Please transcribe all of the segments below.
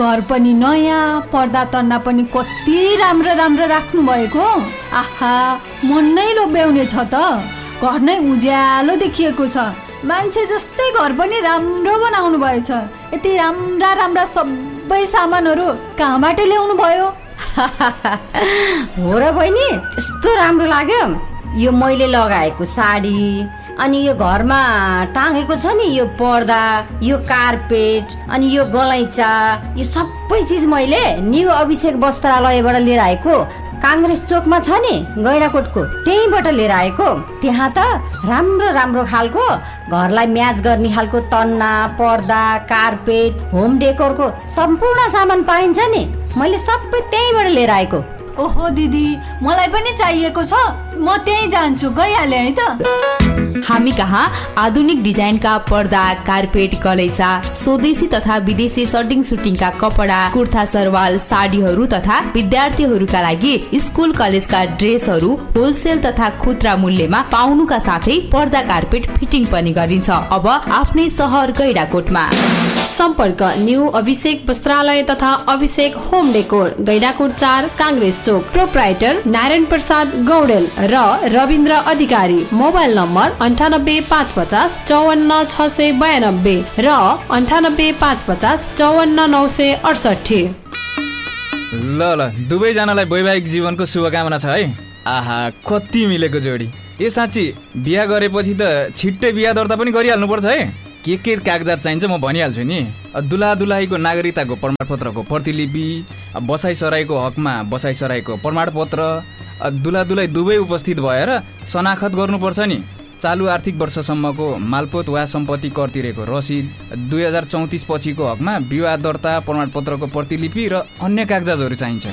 घर पनि नयाँ, पर्दा तन्ना पनि कति राम्रो राम्रो राख्नु भएको। आहा, मन नै लोभ्याउने छ त। घर नै उज्यालो देखिएको छ। मान्छे जस्तै घर पनि राम्रो बनाउनु भएछ। यति राम्रा राम्रा सबै सामानहरू कहाँबाट ल्याउनु भयो? हो र बहिनी, यस्तो राम्रो लाग्यो। यो मैले लगाएको साडी, अनि यो घरमा टाँगेको छ नि यो पर्दा, यो कार्पेट, अनि यो गलैँचा, यो सबै चिज मैले न्यू अभिषेक वस्त्रालयबाट लिएर आएको। काङ्ग्रेस चोकमा छ नि गैँडाकोटको, त्यहीँबाट लिएर आएको। त्यहाँ त राम्रो राम्रो खालको घरलाई म्याच गर्ने खालको तन्ना, पर्दा, कार्पेट, होम डेकोरको सम्पूर्ण सामान पाइन्छ नि। मैले सबै त्यहीँबाट लिएर आएको। ओहो दिदी, मलाई पनि चाहिएको छ। म त्यहीँ जान्छु, गइहालेँ है त। हामी कहाँ आधुनिक डिजाइनका पर्दा, कार्पेट, गलैँचा, स्वदेशी तथा विदेशी सटिङ सुटिङका कपडा, कुर्ता सरवाल, साडीहरू तथा विद्यार्थीहरूका लागि स्कुल कलेजका ड्रेसहरू होलसेल तथा खुद्रा मूल्यमा पाउनुका साथै पर्दा, कार्पेट फिटिङ पनि गरिन्छ। अब आफ्नै सहर गैँडाकोटमा। सम्पर्क न्यू अभिषेक वस्त्रालय तथा अभिषेक होम डेकोर, गैँडाकोट 4, काङ्ग्रेस चोक। प्रोप्राइटर नारायण प्रसाद गौडेल र रविन्द्र अधिकारी। मोबाइल नम्बर 98 550 54 692 र 98 550 54 968। ल दुवैजनालाई वैवाहिक जीवनको शुभकामना छ है। आहा, कति मिलेको जोडी। ए साँच्ची, बिहा गरेपछि त छिट्टै बिहा दर्ता पनि गरिहाल्नुपर्छ है। के कागजात चाहिन्छ म भनिहाल्छु नि। दुला दुलाहीको नागरिकताको प्रमाणपत्रको प्रतिलिपि, बसाइसराईको हकमा बसाइसराईको प्रमाणपत्र, दुला दुलाई दुवै उपस्थित भएर शनाखत गर्नुपर्छ नि। चालु आर्थिक वर्षसम्मको मालपोत वा सम्पत्ति कर तिरेको रसिद, 2034 पछिको हकमा विवाह दर्ता प्रमाणपत्रको प्रतिलिपि र अन्य कागजातहरू चाहिन्छ।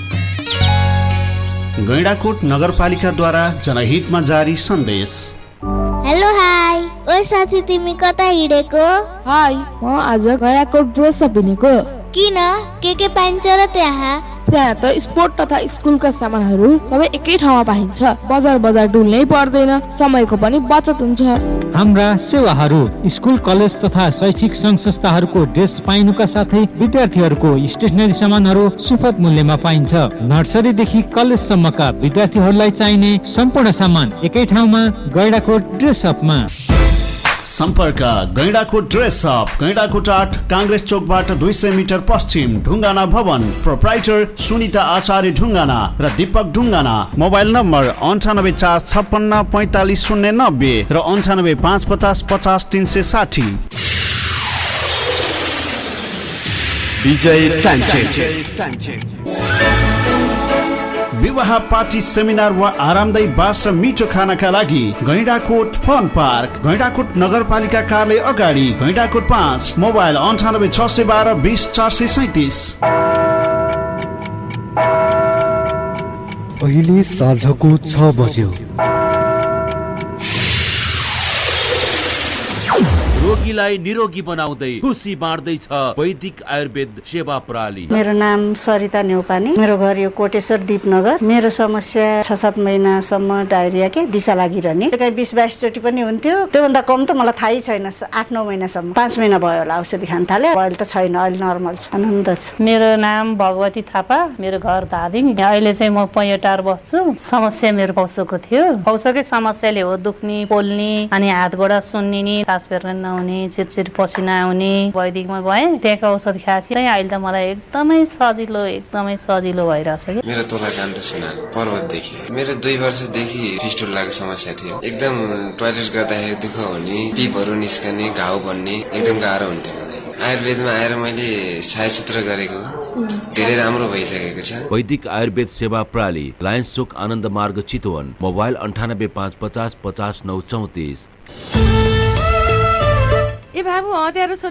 गैँडाकोट नगरपालिकाद्वारा जनहितमा जारी सन्देश। हेलो हाई, ओ साथी तिमी कता हिँडेको? हाई, म आज गैँडाकोट ड्रेस किनेको। किन? के पाइन्छ र त्यहाँ? त्यहाँ त स्पोर्ट तथा स्कुलका सामानहरू सबै एकै ठाउँमा पाइन्छ। बजार डुल्नै पर्दैन, समयको पनि बचत हुन्छ। हाम्रा सेवाहरू स्कुल, कलेज तथा शैक्षिक संघ संस्थाहरूको ड्रेस पाइनुका साथै विद्यार्थीहरूको स्टेसनरी सामानहरू सुपथ मूल्यमा पाइन्छ। नर्सरीदेखि कलेजसम्मका विद्यार्थीहरूलाई चाहिने सम्पूर्ण सामान एकै ठाउँमा गैँडाकोट ड्रेस अपमा। सम्पर्क गैँडाकोट ड्रेस अप, गैँडाकोट 8, काङ्ग्रेस चोकबाट 200 मिटर पश्चिम, ढुङ्गाना भवन। प्रोप्राइटर सुनिता आचार्य ढुङ्गाना र दीपक ढुङ्गाना। मोबाइल नम्बर 98 456 45 090 र 98 550 50 360। विजय टान्चे। विवाह, पार्टी, सेमिनार वा आरामदायी बास र मिठो खानाका लागि गैँडाकोट फन पार्क, गैँडाकोट नगरपालिका कार्यालय अगाडि, गैँडाकोट 5। मोबाइल 98 612 20 437। अहिले साँझको 6 बज्यो। रोगीलाई निरोगी बनाउँदै खुसी बाँड्दैछ वैदिक आयुर्वेद सेवा प्रणाली। मेरो नाम सरिता न्यौपाने, मेरो घर यो कोटेश्वर दीपनगर। मेरो समस्या 6-7 महिनासम्म डायरिया के दिशा लागिरहने, कहीँ 20-22 चोटि पनि हुन्थ्यो। त्योभन्दा कम त मलाई थाहै छैन। 8-9 महिनासम्म, 5 महिना भयो होला औषधि खान थाले। अहिले त छैन, अहिले नर्मल छ, आनन्द छ। मेरो नाम भगवती थापा, मेरो घर धादिङ। अहिले चाहिँ म पैँटार बस्छु। समस्या मेरो पौसोको थियो। पौसोकै समस्याले हो दुख्ने, पोल्ने, अनि हात गोडा सुन्निने, सास फेर्न नहुने, चिरचिर पसिना आउने। वैदिकमा गएँ, त्यहाँको औषध खाएपछि अहिले त मलाई एकदमै सजिलो भइरहेछ। मेरो तोला कान्त सिन्हा, पर्वतदेखि। मेरो 2 वर्षदेखि फिस्टुलाको समस्या थियो। एकदम टोयलेट गर्दाखेरि दुःख हुने, पिपहरू निस्कने, घाउ बन्ने, एकदम गाह्रो हुन्थ्यो। आयुर्वेदमा आएर मैले छायाचित्र गरेको, धेरै राम्रो भइसकेको छ। वैदिक आयुर्वेद सेवा प्रणाली, लायन्स चोक, आनन्द मार्ग, चितवन। मोबाइल 98 550 50 934। ए बाबु, अँध्यारो छ